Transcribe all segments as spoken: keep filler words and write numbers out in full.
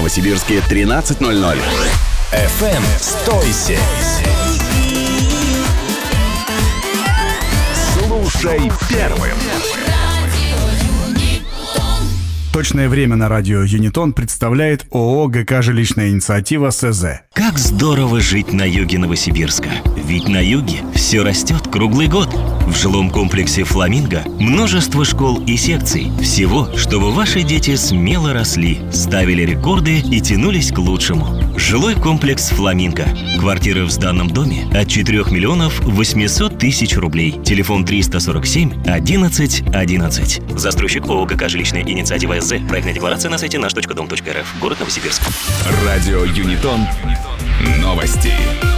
Новосибирске тринадцать ноль ноль. эф эм «Стойся». Слушай первым. Точное время на радио «Юнитон» представляет ООО «ГК Жилищная инициатива» СЗ. Как здорово жить на юге Новосибирска. Ведь на юге все растет круглый год. В жилом комплексе «Фламинго» множество школ и секций. Всего, чтобы ваши дети смело росли, ставили рекорды и тянулись к лучшему. Жилой комплекс «Фламинго». Квартиры в сданном доме от четырёх миллионов восемьсот тысяч рублей. Телефон триста сорок семь одиннадцать одиннадцать. Застройщик ООО «ГК Жилищная инициатива» СЗ. Проектная декларация на сайте наш точка дом точка эр эф. Город Новосибирск. Радио «Юнитон». Новости.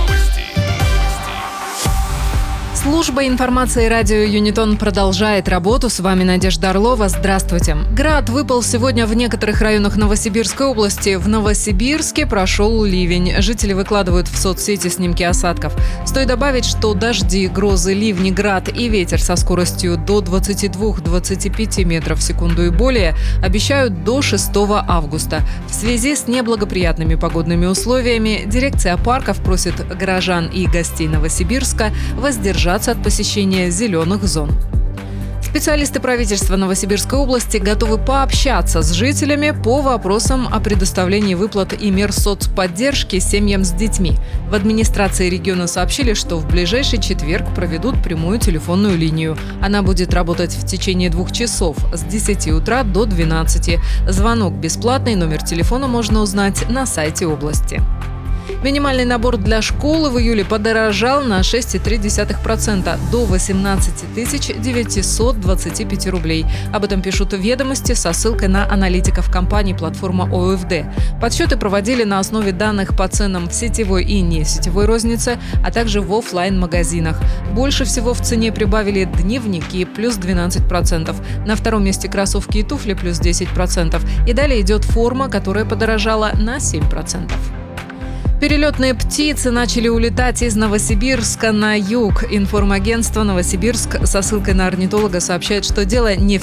Служба информации радио «Юнитон» продолжает работу. С вами Надежда Орлова. Здравствуйте. Град выпал сегодня в некоторых районах Новосибирской области. В Новосибирске прошел ливень. Жители выкладывают в соцсети снимки осадков. Стоит добавить, что дожди, грозы, ливни, град и ветер со скоростью до двадцати двух — двадцати пяти метров в секунду и более обещают до шестого августа. В связи с неблагоприятными погодными условиями дирекция парков просит горожан и гостей Новосибирска воздержаться от посещения зеленых зон. Специалисты правительства Новосибирской области готовы пообщаться с жителями по вопросам о предоставлении выплат и мер соцподдержки семьям с детьми. В администрации региона сообщили, что в ближайший четверг проведут прямую телефонную линию. Она будет работать в течение двух часов с десяти утра до двенадцати. Звонок бесплатный, номер телефона можно узнать на сайте области. Минимальный набор для школы в июле подорожал на шесть целых три десятых процента до восемнадцати тысяч девятисот двадцати пяти рублей. Об этом пишут «Ведомости» со ссылкой на аналитиков компании платформа о эф дэ. Подсчеты проводили на основе данных по ценам в сетевой и несетевой рознице, а также в офлайн-магазинах. Больше всего в цене прибавили дневники – плюс двенадцать процентов. На втором месте кроссовки и туфли – плюс десять процентов. И далее идет форма, которая подорожала на семь процентов. Перелетные птицы начали улетать из Новосибирска на юг. Информагентство «Новосибирск» со ссылкой на орнитолога сообщает, что дело не в